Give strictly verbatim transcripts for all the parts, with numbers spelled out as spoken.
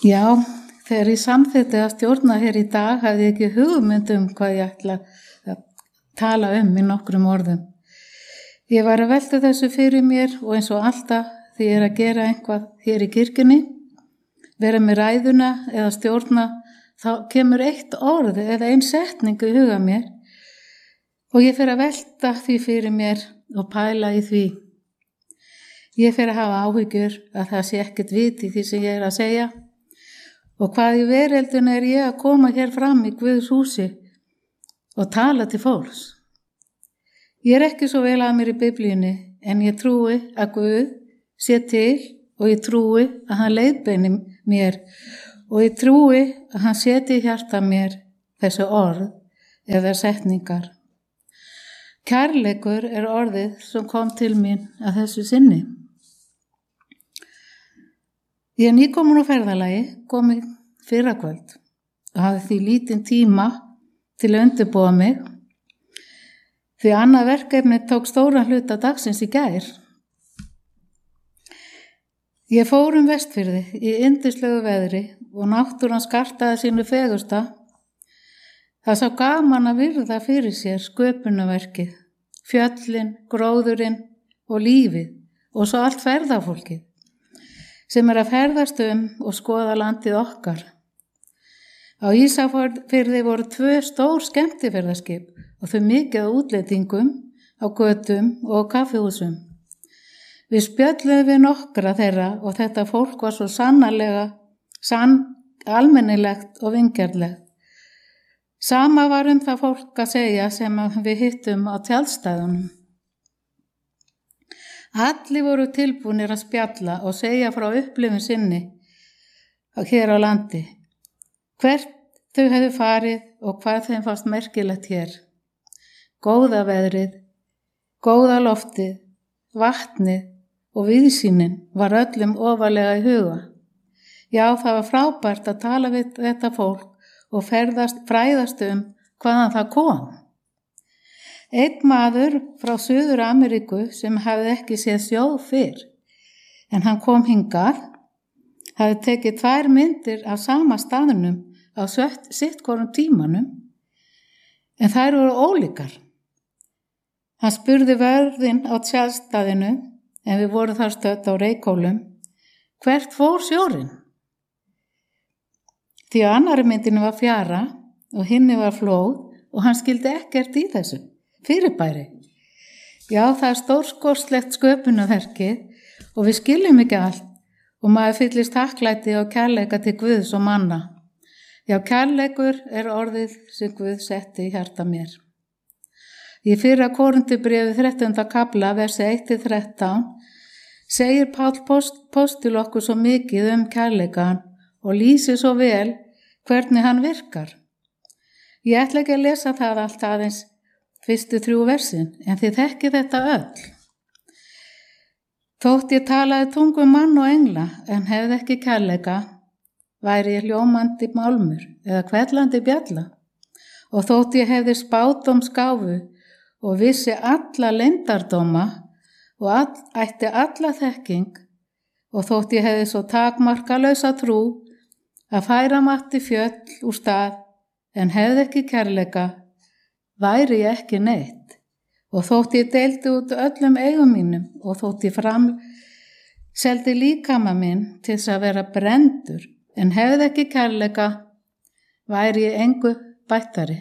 Já, þegar ég samþykkti að stjórna hér í dag hafði ég ekki hugmynd um hvað ég ætla að tala um í nokkrum orðum. Ég var að velta þessu fyrir mér og eins og alltaf því ég er að gera einhvað hér í kirkjunni, vera með ræðuna eða stjórna, þá kemur eitt orð eða ein setning í huga mér og ég fer að velta því fyrir mér og pæla í því. Ég fer að hafa áhyggjur að það sé ekkert vit í því sem ég er að segja og hvað í veröldinu er ég að koma hér fram í Guðs húsi og tala til fólks. Ég er ekki svo vel að mér í Biblíunni en ég trúi að Guð sé til og ég trúi að hann leiðbeini mér og ég trúi að hann seti í hjarta mér þessu orð eða setningar. Kærleikur er orðið sem kom til mín að þessu sinni. Ég er nýkomin á ferðalagi, komið fyrrakvöld og hafði því lítinn tíma til að undirbúa mig því annað verkefni tók stóran hluta dagsins í gær. Ég fór um Vestfirði í yndislegu veðri og náttúran skartaði sínu fegursta. Það sá gaman að virða fyrir sér sköpunarverkið, fjöllin, gróðurinn og lífið og svo allt ferðafólkið sem er að ferðast um og skoða landið okkar. Á Ísafirði voru tvö stór skemmtiferðaskip og þau mikið á útlendingum, á götum og kaffihúsum. Við spjölluðum við nokkra þeirra og þetta fólk var svo sannarlega, sann, almennilegt og vingjarnlegt. Sama var um það fólk að segja sem við hittum á tjaldstæðunum. Allir voru tilbúnir að spjalla og segja frá upplifun sinni hér á landi. Hvert þau hefðu farið og hvað þeim fannst merkilegt hér. Góða veðrið, góða loftið, vatnið og viðsýnin var öllum ofarlega í huga. Já, það var frábært að tala við þetta fólk og ferðast, fræðast um hvaðan það kom. Einn maður frá Suður-Ameríku sem hafði ekki séð sjóð fyrr, en hann kom hingað, hafði tekið tvær myndir af sama staðnum á sitt hvorum tímanum, en þær voru ólíkar. Hann spurði vörðinn á tjaldstæðinu, en við vorum þar stödd á Reykhólum, hvert fór sjórinn? Því að annari myndinu var fjara og hinni var flóð og hann skildi ekkert í þessu. Fyrirbæri. Já, það er stórskostlegt sköpunarverkið og við skiljum ekki allt og maður fyllist þakklæti og kærleika til Guðs og manna. Já, kærleikur er orðið sem Guð setti í hjarta mér. Í fyrra Korinthubréfi þrettánda kafla, versi eitt til þrettán, segir Páll postil okkur svo mikið um kærleikan og lýsir svo vel hvernig hann virkar. Ég ætla ekki að lesa það allt aðeins fyrstu þrjú versin, en þið þekkið þetta öll. Þótt ég talaði tungum mann og engla, en hefði ekki kærleika, væri ég hljómandi málmur eða hvellandi bjalla. Og þótt ég hefði spádóm skáfu og vissi alla leyndardóma og all, ætti alla þekking, og þótt ég hefði svo takmarkalausa trú að færa matti fjöll úr stað, en hefði ekki kærleika, væri ég ekki neitt og þótt ég deildi út öllum eigum mínum og þótt ég framseldi líkama minn til þess að vera brendur en hefði ekki kærleika, væri ég engu bættari.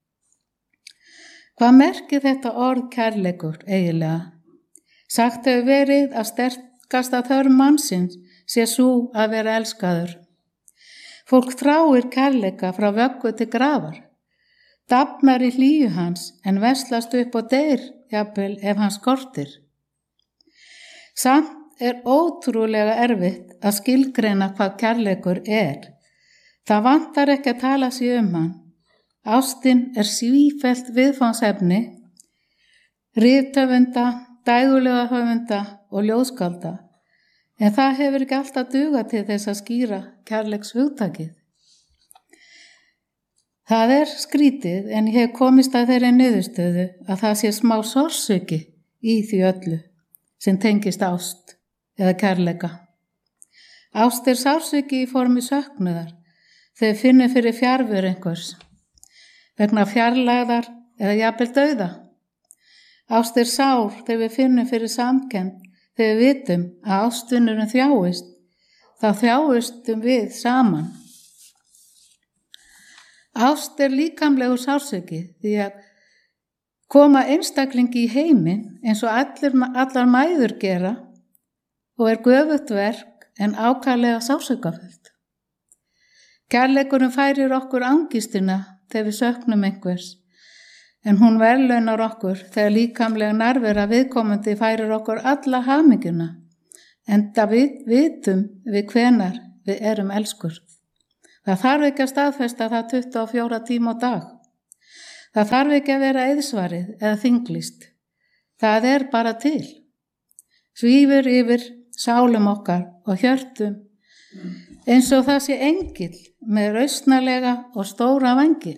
Hvað merkir þetta orð kærleikur eiginlega? Sagt hefur verið að sterkasta þörf mannsins sé sú að vera elskaður. Fólk þráir kærleika frá vöggu til grafar. Dafnar í hlýju hans en veslast upp og deyr, jafnvel ef hann skortir. Samt er ótrúlega erfitt að skilgreina hvað kærleikur er. Það vantar ekki að tala sig um hann. Ástin er sífellt viðfangsefni, rithöfunda, dægulega höfunda og ljóðskálda, en það hefur ekki alltaf dugað til þess að skýra kærleikshugtakið. Það er skrítið en ég hef komist að þeirri niðurstöðu að það sé smá sársauki í því öllu sem tengist ást eða kærleika. Ást er sársauki í formi söknuðar, þegar við finnum fyrir fjarveru einhvers, vegna fjarlægðar eða jafnvel dauða. Ást er sár þegar við finnum fyrir samkennd, þegar við vitum að ástvinurinn þjáist, þá þjáistum við saman. Ást er líkamlegur sársauki því að koma einstaklingi í heiminn eins og allir, allar mæður gera og er göfugt verk en ákaflega sársaukafullt. Kærleikurinn færir okkur angistina þegar við söknum einhvers, en hún verðlaunar okkur þegar líkamlega nærvera viðkomandi færir okkur alla hamingjuna, enda við vitum við hvenar við erum elskur. Það þarf ekki að staðfesta það tuttugu og fjóra tíma á dag. Það þarf ekki að vera eiðsvarið eða þinglist. Það er bara til. Svífur yfir sálum okkar og hjörtum, eins og það sé engill með rausnarlega og stóra vængi.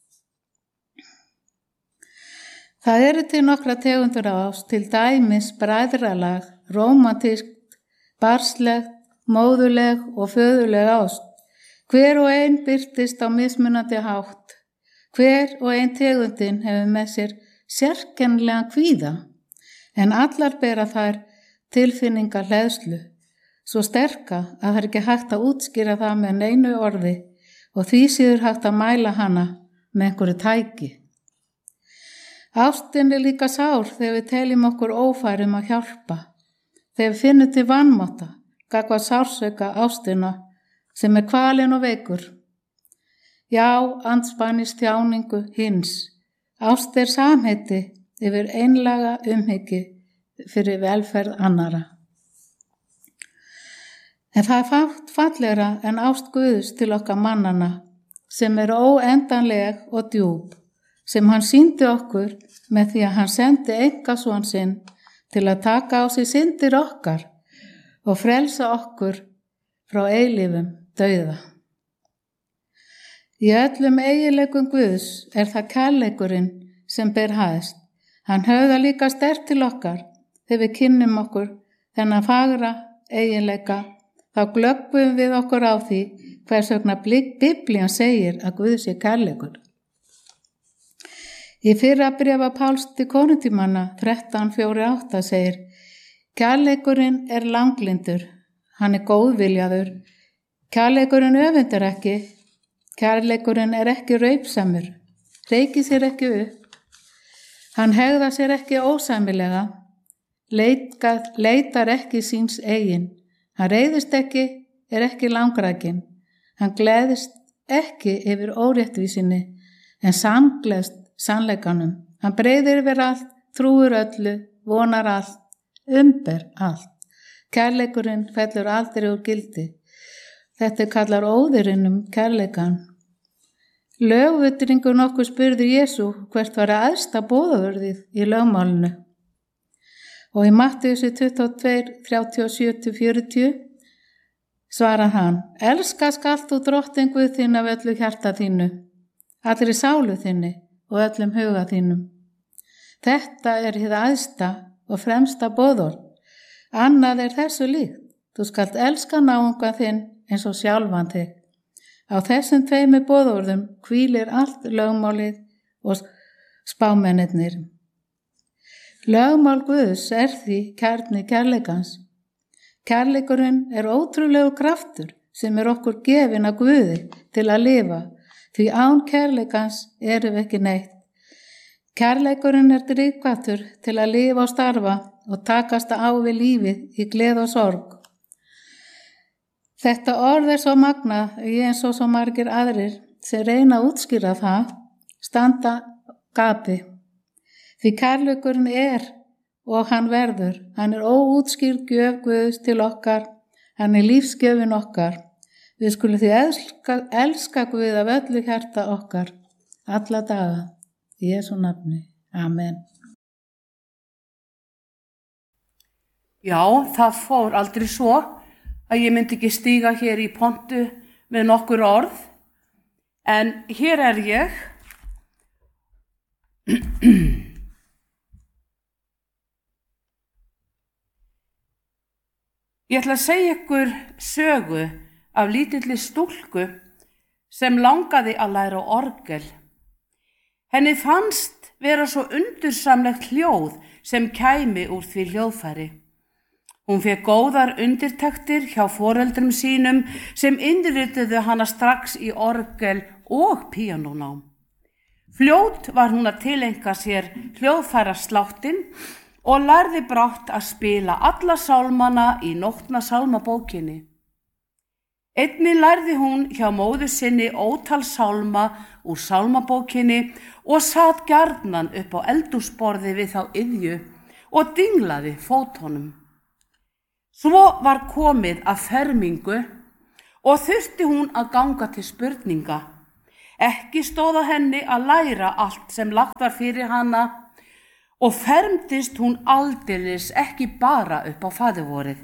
Það eru til nokkra tegundur af ást, til dæmis bræðralag, rómantískt, barnsleg, móðuleg og föðuleg ást. Hver og ein birtist á mismunandi hátt. Hver og ein tegundin hefur með sér sérkennilegan kvíða, en allar bera þær tilfinningar hleðslu, svo sterka að það er ekki hægt að útskýra það með neinu orði og því síður hægt að mæla hana með einhverju tæki. Ástin er líka sár þegar við teljum okkur ófærum að hjálpa, þegar við finnum til vanmátta, gagnvart sársauka ástina sem er kvalinn og veikur. Já, andspænis þjáningu hins. Ást er samheiti yfir einlæga umhyggju fyrir velferð annara. En það er fátt fallegra en ást Guðs til okkar mannana, sem er óendanleg og djúp, sem hann sýndi okkur með því að hann sendi einkason sinn til að taka á sig syndir okkar og frelsa okkur frá eilífum dauða. Í öllum eiginleikum Guðs er það kærleikurinn sem ber hæst. Hann höfðar líka sterkt til okkar þegar við kynnum okkur þennan fagra eiginleika, þá glöggum við okkur á því hvers vegna Biblían segir að Guð sé kærleikur. Í fyrra bréfa Páls til Korintímanna þrettán fjögur átta segir: Kærleikurinn er langlyndur, hann er góðviljaður, kærleikurinn öfundar ekki, kærleikurinn er ekki raupsamur, reykir sér ekki upp, hann hegðar sér ekki ósæmilega, leitar, leitar ekki síns eigin, hann reiðist ekki, er ekki langrækin, hann gleðist ekki yfir óréttvísinni, en samgleðst sannleikanum, hann breiðir yfir allt, trúir öllu, vonar allt, umber allt. Kærleikurinn fellur aldrei úr gildi. Þetta kallar óðurinn um kærleikan. Lögvitringur nokkuð spurði Jesú hvert var að æðsta boðorðið í lögmálinu. Og í Mattheusi tuttugu og tvö, þrjátíu og sjö til fjörutíu svarar hann: Elska skalt þú drottinn Guð þinn af öllu hjarta þínu, allri sálu þinni og öllum huga þínum. Þetta er hið æðsta og fremsta boðorð. Annað er þessu líkt. Þú skalt elska náunga þinn eins og sjálfan þig. Á þessum tveimur boðorðum hvílir allt lögmálið og spámennirnir. Lögmál Guðs er því kjarni kærleikans. Kærleikurinn er ótrúlegur kraftur sem er okkur gefinn af Guði til að lifa, því án kærleikans erum við ekki neitt. Kærleikurinn er drifkraftur til að lifa og starfa og takast á við lífið í gleði og sorg. Þetta orð er svo magnað, ég eins og svo margir aðrir sem reyna að útskýra það, standa gapi. Því kærleikurinn er og hann verður, hann er óútskýrð gjöf Guðs til okkar, hann er lífsgjöfin okkar. Við skulum því elska, elska Guð af öllu hjarta okkar, alla daga. Í Jesú nafni. Amen. Já, það fór aldrei svo að ég myndi ekki stíga hér í pontu með nokkur orð, en hér er ég. Ég ætla að segja ykkur sögu af lítilli stúlku sem langaði að læra á orgel. Henni fannst vera svo undursamlegt hljóð sem kæmi úr því hljóðfæri. Hún fékk góðar undirtektir hjá foreldrum sínum sem innrituðu hana strax í orgel og píanónám. Fljót var hún að tileinka sér hljóðfærasláttinn og lærði brátt að spila alla sálmana í Nótna sálmabókinni. Einnig lærði hún hjá móður sinni ótal sálma úr sálmabókinni og sat gjarnan upp á eldhúsborði við þá iðju og dinglaði fótunum. Svo var komið að fermingu og þurfti hún að ganga til spurninga. Ekki stóð á henni að læra allt sem lagt var fyrir hana og fermdist hún aldeilis ekki bara upp á faðirvorið.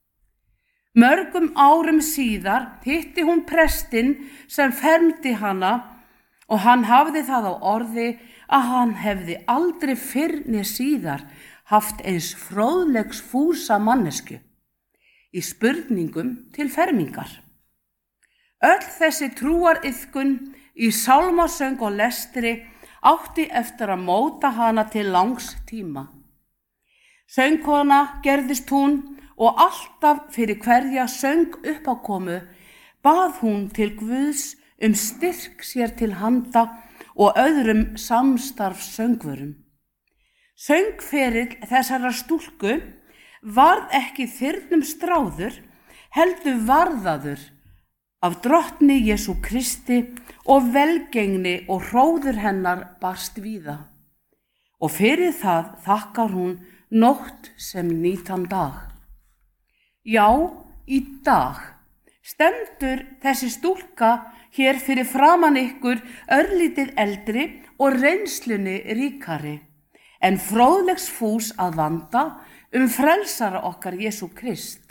Mörgum árum síðar hitti hún prestinn sem fermdi hana og hann hafði það á orði að hann hefði aldrei fyrr né síðar haft eins fróðlegs fúsa mannesku í spurningum til fermingar. Öll þessi trúariðkun í sálmasöng og lestri átti eftir að móta hana til langs tíma. Söngkona gerðist hún og alltaf fyrir hverja söng uppákomu bað hún til Guðs um styrk sér til handa og öðrum samstarfssöngvurum. Söngferill þessara stúlku varð ekki þyrnum stráður, heldur varðaður af drottni Jesú Kristi og velgengni og hróður hennar barst víða. Og fyrir það þakkar hún nótt sem nýtan dag. Já, í dag stendur þessi stúlka hér fyrir framan ykkur örlítið eldri og reynslunni ríkari, en fróðlegs fús að vanda um frelsara okkar Jesú Krist.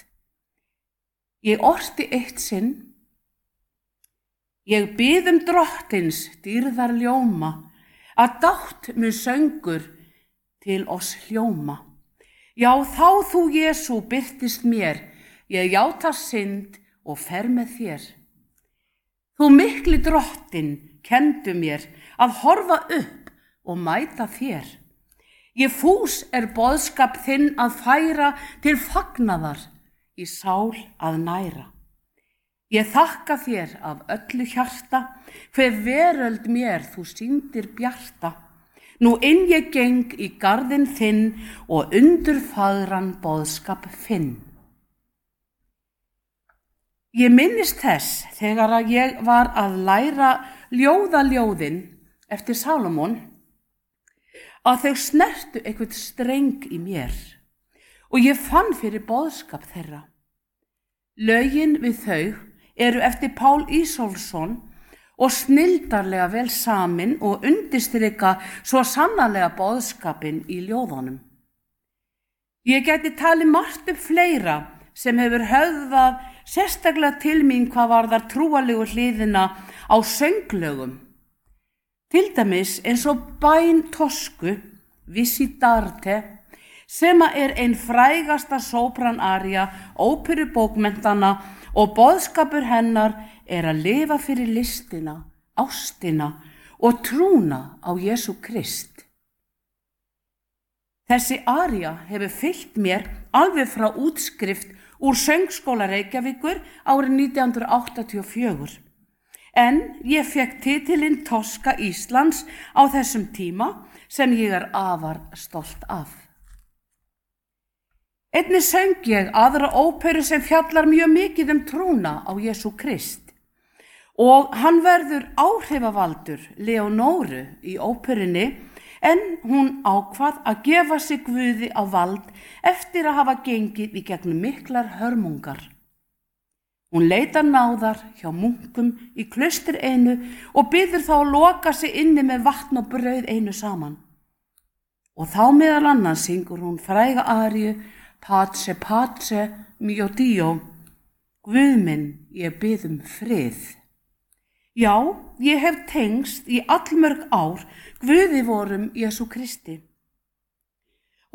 Ég orti eitt sinn, ég bið um drottins dýrðar ljóma, að dátt mun söngur til oss hljóma. Já, þá þú Jesú birtist mér, ég játa synd og fer með þér. Þú mikli drottin kenndu mér að horfa upp og mæta þér. Ég fús er boðskap þinn að færa til fagnaðar í sál að næra. Ég þakka þér af öllu hjarta, hver veröld mér þú sýndir bjarta. Nú inn ég geng í garðinn þinn og undur fagran boðskap finn. Ég minnist þess þegar að ég var að læra ljóðaljóðin eftir Salómon að þau snertu eitthvað streng í mér og ég fann fyrir boðskap þeirra. Lögin við þau eru eftir Pál Ísólfsson og snildarlega vel samin og undirstrika svo sannarlega boðskapin í ljóðunum. Ég gæti talið margt upp fleira sem hefur höfðað sérstaklega til mín hvað varðar trúarlegu hliðina á sönglögum. Til dæmis eins og bæn Tosku, Visitarte, sem er ein frægasta sópranaría óperubókmenntana og boðskapur hennar er að lifa fyrir listina, ástina og trúna á Jesú Krist. Þessi aría hefur fylgt mér alveg frá útskrift úr Söngskóla Reykjavíkur árið nítján hundruð áttatíu og fjögur. En ég fekk titilinn Toska Íslands á þessum tíma sem ég er afar stolt af. Einnig söng ég aðra óperu sem fjallar mjög mikið um trúna á Jesú Krist og hann verður áhrifavaldur Leonóru í óperunni en hún ákvað að gefa sig Guði á vald eftir að hafa gengið í gegnum miklar hörmungar. Hún leitar náðar hjá munkum í klaustri einu og biður þá að loka sig inni með vatn og brauð einu saman. Og þá meðal annars syngur hún fræga aríu Pace, pace, mio Dio, Guð minn, ég bið um frið. Já, ég hef tengst í allmörg ár Guði vorum Jesú Kristi.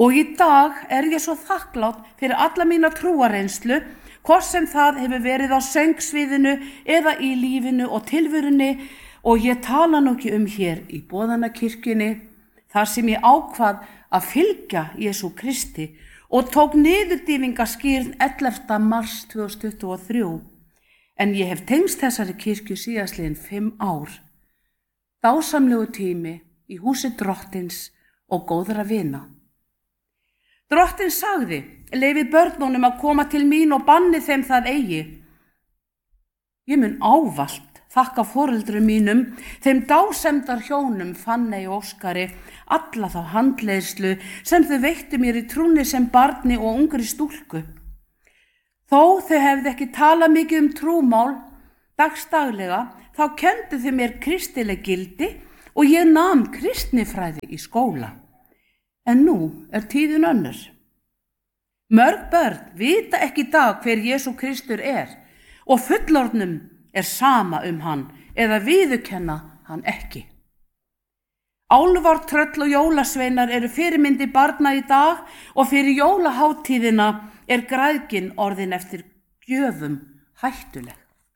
Og í dag er ég svo þakklátt fyrir alla mína trúareynslu, hvort sem það hefur verið á söngsviðinu eða í lífinu og tilverunni, og ég tala nú ekki um hér í boðanakirkjunni, þar sem ég ákvað að fylgja Jesú Kristi og tók niðurdýfingaskírn ellefta mars tvö þúsund tuttugu og þrjú, en ég hef tengst þessari kirkju síðastliðin fimm ár. Dásamlegu tími í húsi Drottins og góðra vina. Drottinn sagði, leyfið börnunum að koma til mín og banni þeim það eigi. Ég mun ávallt þakka foreldrum mínum, þeim dásemdar hjónum Fanney og Óskari, alla þá handleiðslu sem þau veittu mér í trúnni sem barni og ungri stúlku. Þó þau hefði ekki talað mikið um trúmál dagstaglega, þá kendu þau mér kristileg gildi og ég nam kristnifræði í skóla. En nú er tíðin önnur. Mörg börn vita ekki í dag hver Jesú Kristur er og fullorðnum er sama um hann eða viðurkenna hann ekki. Álfar, tröll og jólasveinar eru fyrirmyndi barna í dag og fyrir jólaháttíðina er græðgin orðin eftir gjöfum hættuleg.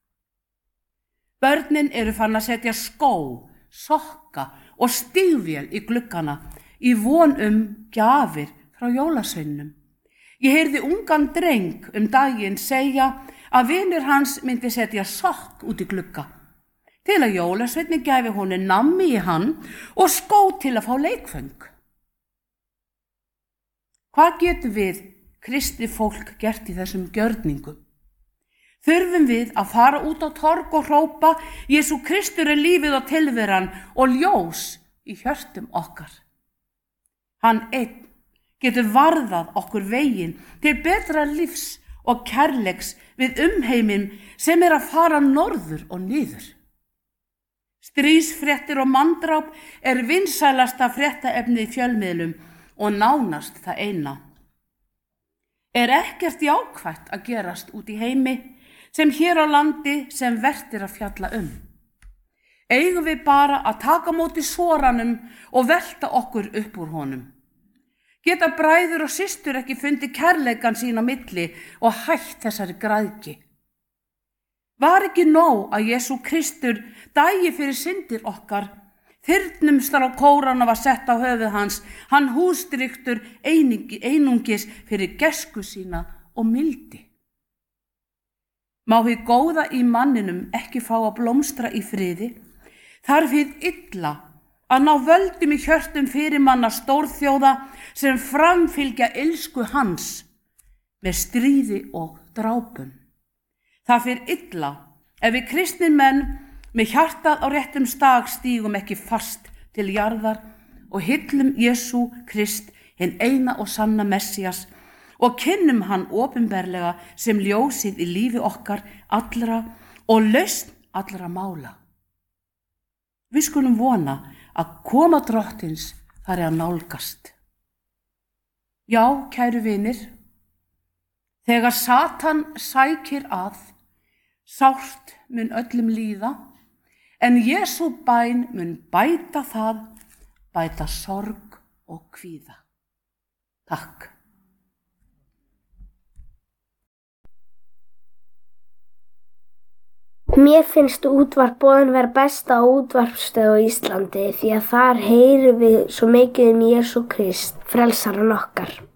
Börnin eru fann að setja skó, sokka og stígvél í gluggana í von um gjafir frá jólasveinum. Ég heyrði ungan dreng um daginn segja að vinur hans myndi setja sokk út í glugga til að jólasveinni gæfi honum nammi í hann og skó til að fá leikföng. Hvað getum við kristið fólk gert í þessum gjörningum? Þurfum við að fara út á torg og hrópa Jesú Kristur er lífið og tilveran og ljós í hjörtum okkar. Hann einn getur varðað okkur veginn til betra lífs og kærleiks við umheiminn sem er að fara norður og niður. Stríðsfréttir og manndráp er vinsælasta fréttaefni í fjölmiðlum og nánast það eina. Er ekkert jákvætt að gerast út í heimi sem hér á landi sem vert er að fjalla um? Eigum við bara að taka móti svoranum og velta okkur upp úr honum? Geta bræður og systur ekki fundið kærleikan sín á milli og hætt þessari græðgi? Var ekki nóg að Jesú Kristur dæi fyrir syndir okkar, þyrnumstar á kórana var sett á höfuð hans, hann hústryktur einingi, einungis fyrir gesku sína og mildi. Má hið góða í manninum ekki fá að blómstra í friði, þarf hið illa að ná völdum í hjörtum fyrirmanna stórþjóða sem framfylgja illsku hans með stríði og drápum. Það fyrir illa ef við kristnir menn með hjartað á réttum stað stígum ekki fast til jarðar og hyllum Jesú Krist, hinn eina og sanna Messias, og kynnum hann opinberlega sem ljósið í lífi okkar allra og lausn allra mála. Við skulum vona að koma Drottins fari að nálgast. Já, kæru vinir, þegar Satan sækir að, sárt mun öllum líða, en Jesú bæn mun bæta það, bæta sorg og kvíða. Takk. Mér finnst útvarpboðin vera besta útvarpsstöð á Íslandi því að þar heyrum við svo mikið um Jesú Krist, frelsarann okkar.